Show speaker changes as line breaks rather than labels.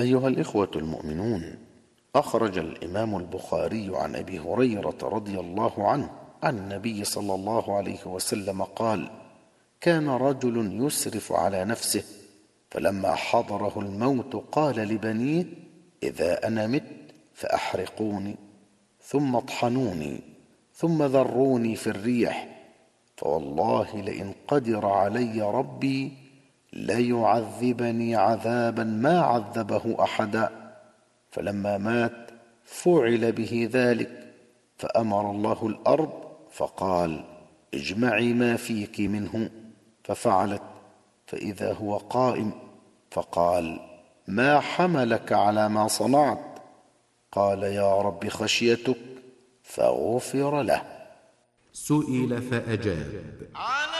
أيها الإخوة المؤمنون، أخرج الإمام البخاري عن أبي هريرة رضي الله عنه عن النبي صلى الله عليه وسلم قال: كان رجل يسرف على نفسه، فلما حضره الموت قال لبنيه: إذا أنا مت فأحرقوني، ثم اطحنوني، ثم ذروني في الريح، فوالله لئن قدر علي ربي ليعذبني عذابا ما عذبه أحدا. فلما مات فعل به ذلك، فأمر الله الأرض فقال: اجمعي ما فيك منه، ففعلت، فإذا هو قائم، فقال: ما حملك على ما صنعت؟ قال: يا رب خشيتك، فغفر له.
سئل فأجاب: